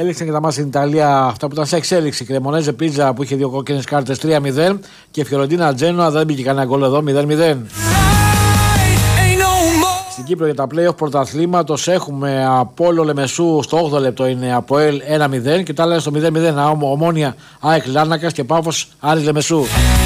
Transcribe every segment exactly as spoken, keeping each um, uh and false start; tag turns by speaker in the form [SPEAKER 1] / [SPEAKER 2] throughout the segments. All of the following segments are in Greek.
[SPEAKER 1] Έληξαν και τα μάτια στην Ιταλία αυτά που ήταν σε εξέλιξη. Κρεμονέζε Πίτζα που είχε δύο κόκκινες κάρτες τρία μηδέν και Φιωρεντίνα Τζένοα δεν μπήκε κανένα γκολ εδώ μηδέν μηδέν. Στην Κύπρο για τα play-off πρωταθλήματος έχουμε Απόλλω Λεμεσού στο όγδοο λεπτό είναι Αποέλ ένα μηδέν και τα άλλα στο μηδέν μηδέν Ομόνια ΑΕΚ Λάρνακας και Πάφος Άρης Λεμεσού.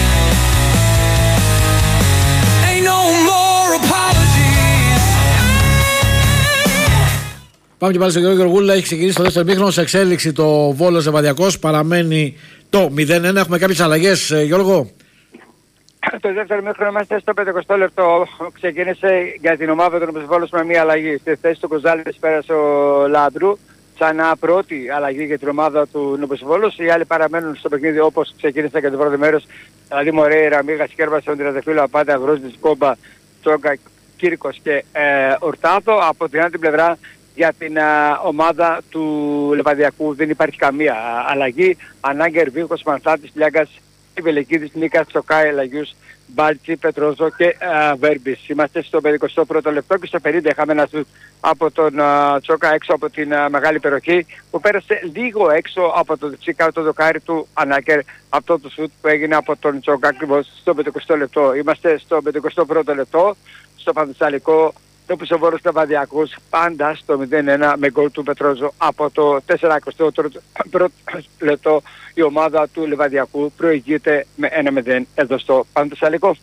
[SPEAKER 1] Πάμε και πάλι στον Γιώργο Γεωργούλα. Έχει ξεκινήσει το δεύτερο ημίχρονο. Σε εξέλιξη το Βόλος Λεβαδιακός. Παραμένει το μηδέν ένα. Έχουμε κάποιες αλλαγές, Γιώργο.
[SPEAKER 2] Το δεύτερο ημίχρονο είμαστε στο πεντηκοστό λεπτό. Ξεκίνησε για την ομάδα των Βόλος με μία αλλαγή. Στη θέση του Κοζάλης πέρασε ο Λάμπρου. Ξανά πρώτη αλλαγή για την ομάδα του Νοποσβόλους. Οι άλλοι παραμένουν στο παιχνίδι όπως ξεκίνησε και το πρώτο μέρος. Δηλαδή Μορέιρα, Μίγας, Κέρβασον, Τριανταφύλλου, Απάντα, Γρόσδης, Κόμπα, Τσόγκα, Κύρκος και ε, Ορτάδο. Από την άλλη πλευρά για την α, ομάδα του Λεβαδιακού δεν υπάρχει καμία α, αλλαγή. Ανάγκερ, Βίγκος, Μανθάτης, Λιάγκας, Βελεκίδης, Νίκας, Τσοκάη, Λαγιούς, Μπάλτσι, Πετρόζο και α, Βέρμπης. Είμαστε στο πενηκοστό πρώτο λεπτό και στο πενήντα είχαμε ένα σουτ από τον α, Τσόκα έξω από την α, μεγάλη περιοχή που πέρασε λίγο έξω από το δεξί κάτω δοκάρι του Ανάγκερ. Αυτό το σουτ που έγινε από τον Τσόκα ακριβώς στο πενηκοστό λεπτό. Είμαστε στο πενηκοστό πρώτο λεπτό, στο Πανθεσσαλικό. Το Πισοβόρος Λεβαδιακός πάντα στο μηδέν ένα με γκολ του Πετρόζο. Από το σαράντα πρώτο λεπτό η ομάδα του Λεβαδιακού προηγείται με ένα μηδέν εδώ στο Πανθεσσαλικό.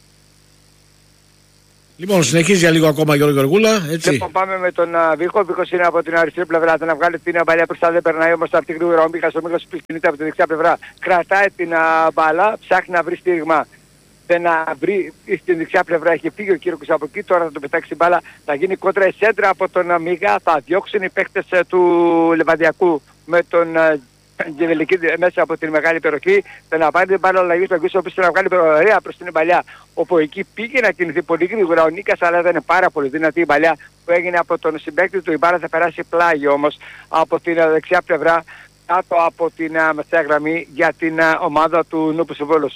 [SPEAKER 1] Λοιπόν, συνεχίζει για λίγο ακόμα Γιώργο Γεωργούλα, έτσι.
[SPEAKER 2] Λοιπόν, πάμε με τον uh, Βίχο. Ο Βίχος είναι από την αριστερή πλευρά. Θα να βγάλει την παλιά μπροστά, δεν περνάει όμως από την γρήγορα. Ο Μίχας, ο Μίχας που κινείται από τη δεξιά πλευρά. Κρατάει την uh, μπάλα, ψάχνει να βρει στήριγμα. Να βρει στην δεξιά πλευρά, έχει φύγει ο Κύρκος από εκεί, τώρα θα το πετάξει την μπάλα, θα γίνει κόντρα η σέντρα από τον Μίγα, θα διώξουν οι παίκτες του Λεβαδιακού με τον Γεβελικίδη μέσα από την μεγάλη περιοχή, θα να πάρει την μπάλα ο Λαγίος, ο οποίος θα να βγάλει ωραία προς την παλιά, όπου εκεί πήγε να κινηθεί πολύ γρήγορα ο Νίκας, αλλά ήταν πάρα πολύ δυνατή η παλιά που έγινε από τον συμπαίκτη του, η μπάλα θα περάσει πλάγι όμως από την δεξιά πλευρά, κάτω από την μεσαία γραμμή για την ομάδα του Νούπου Βόλος.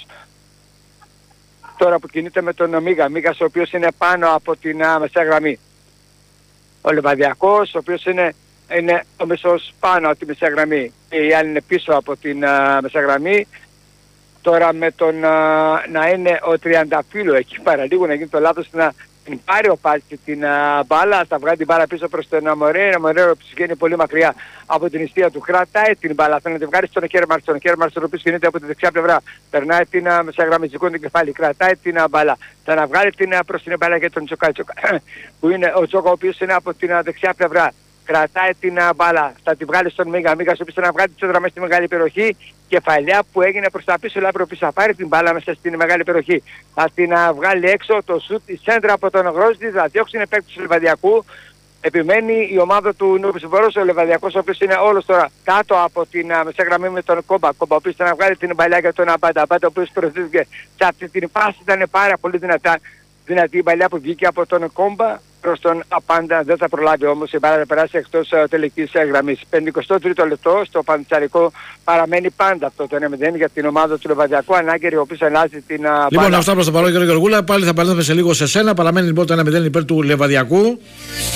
[SPEAKER 2] Τώρα που κινείται με τον Μίγα, Μίγας ο οποίος είναι πάνω από την uh, μεσαία γραμμή. Ο Λεβαδιακός ο οποίος είναι, είναι ο μεσός πάνω από τη μεσαία γραμμή και οι άλλοι είναι πίσω από την uh, μεσαία γραμμή. Τώρα με τον uh, να είναι ο Τριανταφύλλου εκεί παραλίγο να γίνει το λάθος να την πάρει ο Πάλτσι την uh, μπάλα, θα βγάλει την μπάλα πίσω προς τον Μορέιρα, ο Μορέιρα που βγαίνει πολύ μακριά από την ιστία του, κρατάει την μπάλα, θέλει να την βγάλει στον Κέρμαρσον, ο Κέρμαρσον ο οποίος κινείται από τη δεξιά πλευρά, περνάει την uh, μεσαγραμμιστικό την κεφάλι, κρατάει την uh, μπάλα, θα να βγάλει την uh, προς την μπάλα για τον Τσοκά, που είναι ο Τσόκα ο οποίος είναι από την uh, δεξιά πλευρά. Κρατάει την uh, μπάλα, θα τη βγάλει στον Μίγα, Μίγα ο οποίος θα να βγάλει τη τσέντρα μέσα στη μεγάλη περιοχή, κεφαλιά που έγινε προς τα πίσω, Λάμπρο πίσω θα πάρει την μπάλα μέσα στην μεγάλη περιοχή, θα την uh, βγάλει έξω, το σουτ, η σέντρα από τον Γρόσδη, θα διώξει την παίκτη του Λεβαδιακού, επιμένει η ομάδα του Νοπισβόρος, ο Λεβαδιακός ο οποίος είναι όλος τώρα κάτω από την uh, μεσαία γραμμή με τον Κόμπα, Κόμπα ο οποίος θα να βγάλει την μπαλιά για τον Απάντα, Απάντα ο οποίος προωθήθηκε σε αυτή την φάση, ήταν πάρα πολύ δυνατά, δυνατή η μπαλιά που βγήκε από τον Κόμπα προς τον Απάντα, δεν θα προλάβει όμως η μπάλα να περάσει εκτός uh, τελικής uh, γραμμής. πενηκοστό τρίτο λεπτό στο Παντσαρικό παραμένει πάντα αυτό το ένα μηδέν για την ομάδα του Λεβαδιακού. Ανάγκερη ο οποίος αλλάζει την uh,
[SPEAKER 1] Λοιπόν, μπάλα. Αυτά προς το παρόν Γιώργο Γεωργούλα. Πάλι θα παρέλθουμε σε λίγο σε σένα. Παραμένει λοιπόν το ένα μηδέν υπέρ του Λεβαδιακού.